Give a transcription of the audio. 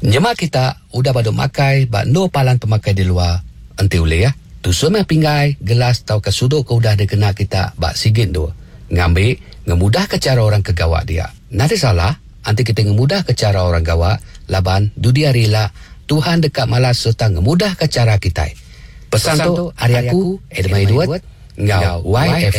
Nyemak kita udah pada makai bak no palan pemakai di luar enti boleh ya. Tu semai pinggai gelas tau ke sudut ke udah dikena kita bak sigit tu. Ngambil ngemudah ke cara orang ke gawak dia. Nanti salah anti kita ngemudah ke cara orang gawak laban dudia rela Tuhan dekat malas serta ngemudah ke cara kita. Pesan tu hari aku Edmai Duat ngau YF